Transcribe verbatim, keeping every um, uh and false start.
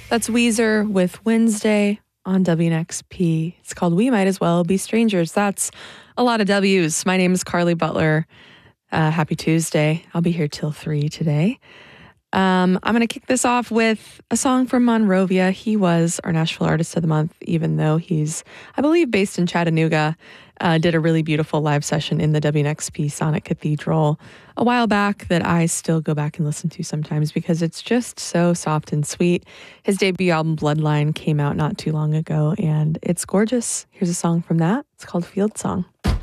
That's Weezer with Wednesday on W N X P. It's called We Might As Well Be Strangers. That's a lot of W's. My name is Carly Butler. Uh, happy Tuesday. I'll be here till three today. Um, I'm going to kick this off with a song from Monrovia. He was our Nashville Artist of the Month, even though he's, I believe, based in Chattanooga. Uh, did a really beautiful live session in the W N X P Sonic Cathedral a while back that I still go back and listen to sometimes because it's just so soft and sweet. His debut album, Bloodline, came out not too long ago, and it's gorgeous. Here's a song from that. It's called Field Song.